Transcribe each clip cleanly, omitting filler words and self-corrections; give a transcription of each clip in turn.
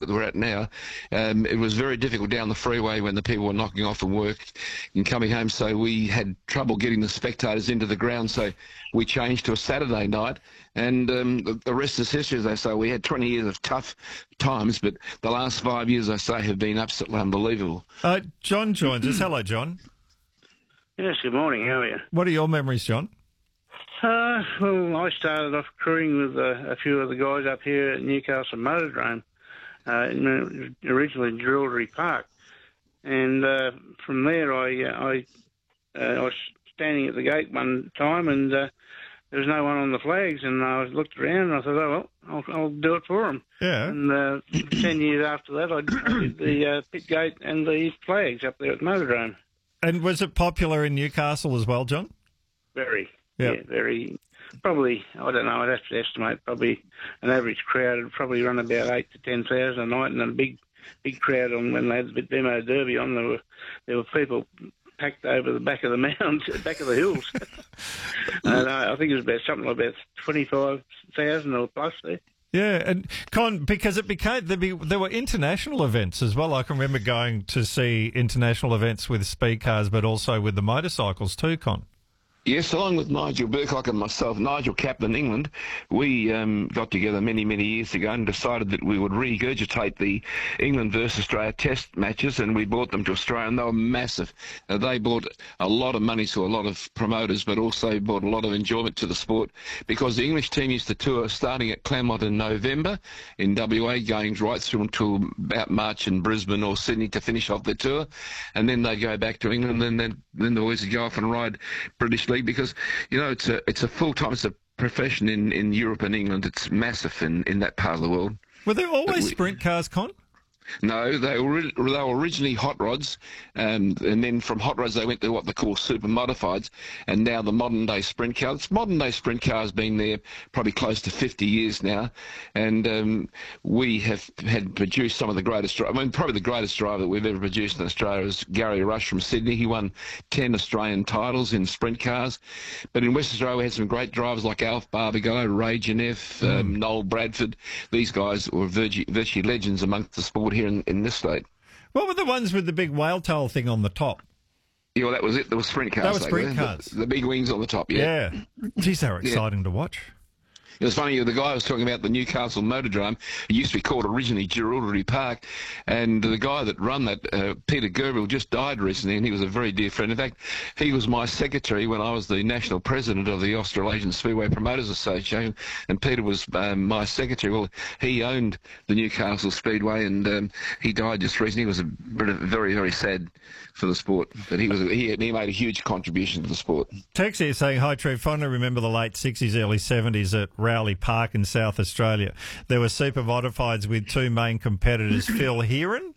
that we're at now. It was very difficult down the freeway when the people were knocking off from work and coming home, so we had trouble getting the spectators into the ground, so we changed to a Saturday night, and the rest is history, as they say. We had 20 years of tough times, but the last 5 years, I say, have been absolutely unbelievable. John joins us. Hello, John. Yes, good morning. How are you? What are your memories, John? Well, I started off crewing with a few of the guys up here at Newcastle Motordrome, originally Jerilderie Park. And from there, I was standing at the gate one time, and there was no one on the flags, and I looked around, and I thought, oh, well, I'll do it for them. Yeah. And 10 years after that, I did the pit gate and the flags up there at Motordrome. And was it popular in Newcastle as well, John? Very. Yep. Yeah, very. Probably, I don't know, I'd have to estimate, probably an average crowd would probably run about 8,000 to 10,000 a night, and a big crowd on when they had the demo derby on. There were people packed over the back of the mound, back of the hills. And I think it was about 25,000 or plus there. Yeah, and Con, because there were international events as well. I can remember going to see international events with speed cars, but also with the motorcycles too, Con. Yes, along with Nigel Burcock and myself, Nigel captained England, we got together many, many years ago and decided that we would regurgitate the England versus Australia test matches, and we brought them to Australia, and they were massive. They brought a lot of money to a lot of promoters, but also brought a lot of enjoyment to the sport, because the English team used to tour starting at Claremont in November in WA, going right through until about March in Brisbane or Sydney to finish off the tour, and then they'd go back to England, and then the boys would go off and ride British League, because, you know, it's a full-time, it's a profession in Europe and England. It's massive in that part of the world. Were there always sprint cars, Con? No, they were originally hot rods, and then from hot rods they went to what they call super modifieds, and now the modern-day sprint cars. Modern-day sprint cars been there probably close to 50 years now, and we had produced some of the greatest. I mean, probably the greatest driver that we've ever produced in Australia is Gary Rush from Sydney. He won 10 Australian titles in sprint cars, but in West Australia we had some great drivers like Alf Barbagallo, Ray Geneff, Noel Bradford. These guys were virtually legends amongst the sport here in this state. What were the ones with the big whale tail thing on the top? Yeah, well, that was it. There were sprint cars. That was sprint cars. The big wings on the top, yeah. Geez, they were exciting to watch. It was funny, the guy was talking about the Newcastle Motordrome. It used to be called originally Jerilderie Park, and the guy that run that, Peter Gerbill, just died recently, and he was a very dear friend. In fact, he was my secretary when I was the national president of the Australasian Speedway Promoters Association, and Peter was my secretary. Well, he owned the Newcastle Speedway, and he died just recently. He was very, very sad for the sport, but he made a huge contribution to the sport. Tex here saying, hi Trev, fondly remember the late 60s, early 70s at Rowley Park in South Australia. There were super modifieds with two main competitors, Phil Heron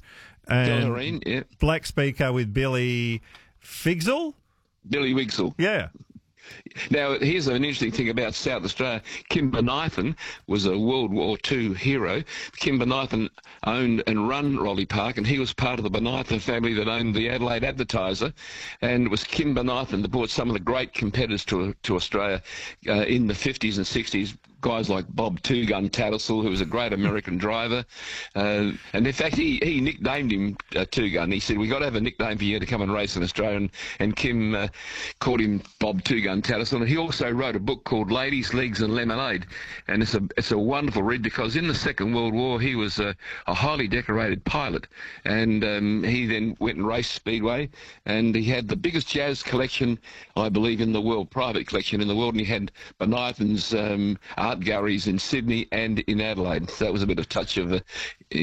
and Black Speaker with Billy Figsel. Billy Wigsell. Yeah. Now, here's an interesting thing about South Australia. Kim Bonython was a World War II hero. Kim Bonython owned and run Rowley Park, and he was part of the Bonython family that owned the Adelaide Advertiser. And it was Kim Bonython that brought some of the great competitors to Australia in the 50s and 60s. Guys like Bob Two Gun Tattersall, who was a great American driver. And in fact, he nicknamed him Two Gun. He said, "We got to have a nickname for you to come and race in Australia." And Kim called him Bob Two Gun Tattersall. And he also wrote a book called Ladies, Legs and Lemonade. And it's a wonderful read, because in the Second World War, he was a highly decorated pilot. And he then went and raced Speedway. And he had the biggest jazz collection, I believe, in the world, private collection in the world. And he had Bonython's art galleries in Sydney and in Adelaide. So that was a bit of touch of the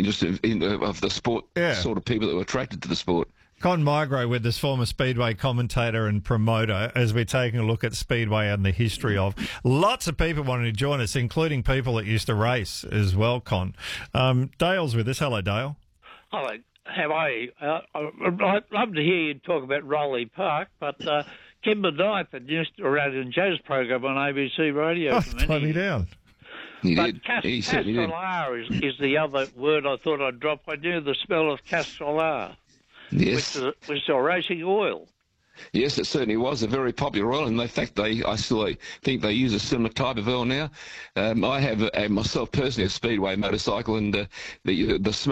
of the sport, sort of people that were attracted to the sport. Con Migro with us, former Speedway commentator and promoter, as we're taking a look at Speedway and the history of. Lots of people wanting to join us, including people that used to race as well, Con. Dale's with us. Hello, Dale. Hello. How are you? I'd love to hear you talk about Rowley Park, but Kim Bonython used to run in jazz program on ABC Radio. Tie me down. But castolar is the other word I thought I'd drop. I knew the smell of castolar, which is a racing oil. Yes, it certainly was a very popular oil, and in fact, I still think they use a similar type of oil now. I have myself personally a Speedway motorcycle, and the smell